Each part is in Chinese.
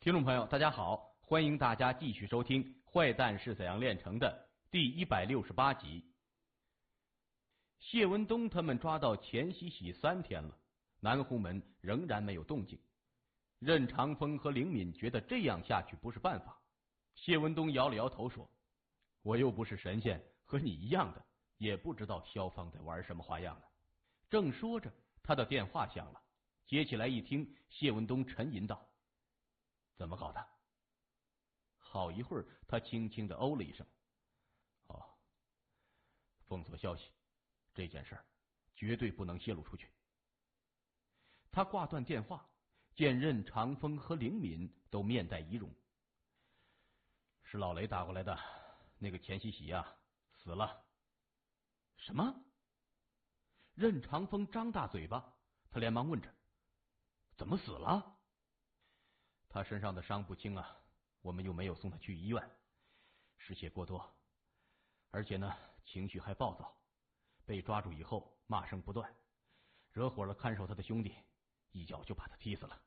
听众朋友，大家好，欢迎大家继续收听《坏蛋是怎样炼成的》第168集。谢文东他们抓到钱喜喜3天了，南红门仍然没有动静。任长风和灵敏觉得这样下去不是办法。谢文东摇了摇头说：“我又不是神仙，和你一样的，也不知道萧芳在玩什么花样呢。”正说着，他的电话响了，接起来一听，谢文东沉吟道：“怎么搞的？”好一会儿，他轻轻的哦了一声：“哦，封锁消息，这件事儿绝对不能泄露出去。”他挂断电话，见任长风和灵敏都面带疑容。“是老雷打过来的，那个钱喜喜呀，死了。”“什么？”任长风张大嘴巴，他连忙问着：“怎么死了？”“他身上的伤不轻啊，我们又没有送他去医院，失血过多，而且呢，情绪还暴躁，被抓住以后骂声不断，惹火了看守他的兄弟，一脚就把他踢死了。”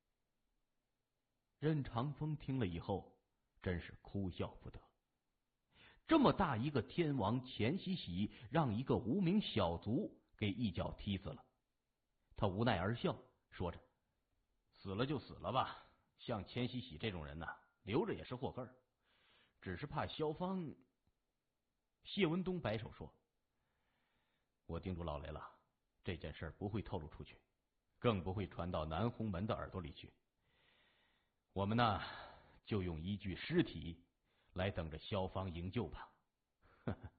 任长风听了以后，真是哭笑不得。这么大一个天王钱喜喜，让一个无名小卒给一脚踢死了。他无奈而笑，说着：“死了就死了吧，像钱喜喜这种人呐，留着也是祸根，只是怕萧芳。”谢文东摆手说：“我叮嘱老雷了，这件事不会透露出去，更不会传到南红门的耳朵里去。我们呢，就用一具尸体来等着萧芳营救吧。”呵呵。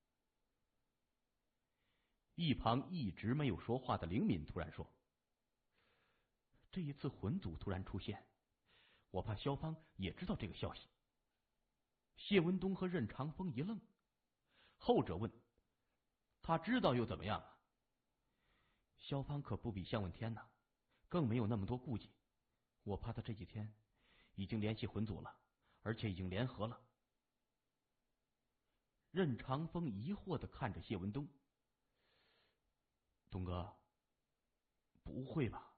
一旁一直没有说话的灵敏突然说：“这一次魂祖突然出现，我怕萧芳也知道这个消息。”谢文东和任长风一愣，后者问：“他知道又怎么样啊？”“萧芳可不比向问天呐，更没有那么多顾忌。我怕他这几天已经联系魂祖了，而且已经联合了。”任长风疑惑的看着谢文东：“东哥，不会吧？”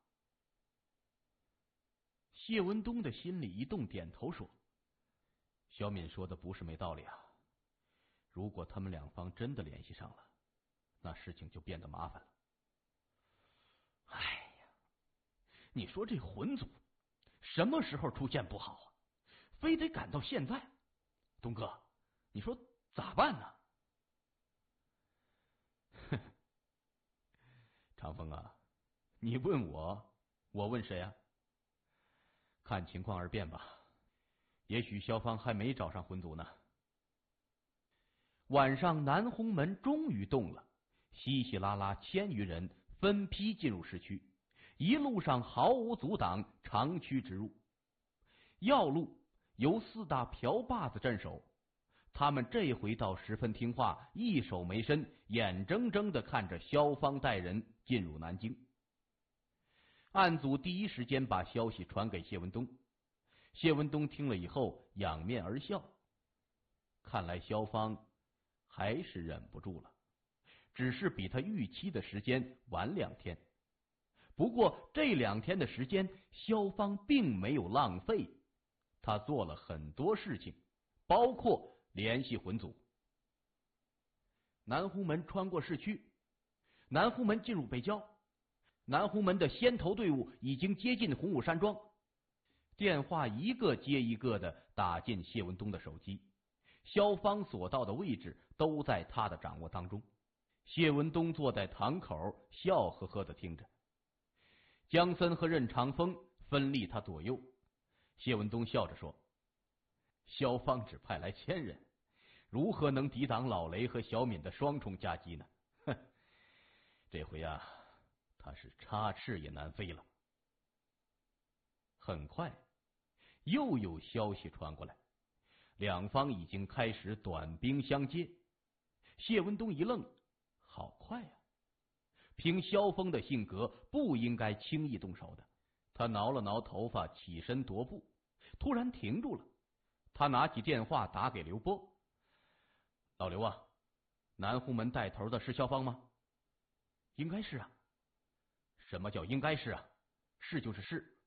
谢文东的心里一动，点头说：“小敏说的不是没道理啊。如果他们两方真的联系上了，那事情就变得麻烦了。”“哎呀，你说这魂祖什么时候出现不好啊？非得赶到现在。东哥，你说咋办呢？”“哼，长风啊，你问我，我问谁啊？看情况而变吧，也许萧芳还没找上魂祖呢。”晚上，南红门终于动了，稀稀拉拉1000余人分批进入市区，一路上毫无阻挡，长驱直入。要路由4大瓢把子镇守，他们这回倒十分听话，一手没伸，眼睁睁的看着萧芳带人进入南京。案组第一时间把消息传给谢文东，谢文东听了以后仰面而笑，看来萧芳还是忍不住了，只是比他预期的时间晚2天。不过这2天的时间，萧芳并没有浪费，他做了很多事情，包括联系魂祖。南红门穿过市区，南红门进入北郊，南红门的先头队伍已经接近洪武山庄。电话一个接一个的打进谢文东的手机，萧芳所到的位置都在他的掌握当中。谢文东坐在堂口，笑呵呵的听着。江森和任长风分立他左右。谢文东笑着说：“萧芳只派来1000人，如何能抵挡老雷和小敏的双重夹击呢？哼，这回啊，他是插翅也难飞了。”很快又有消息传过来，两方已经开始短兵相接。谢文东一愣，好快啊！凭萧峰的性格，不应该轻易动手的。他挠了挠头发，起身踱步，突然停住了。他拿起电话打给刘波：“老刘啊，南红门带头的是萧芳吗？”“应该是啊。”“什么叫应该是啊？是就是是，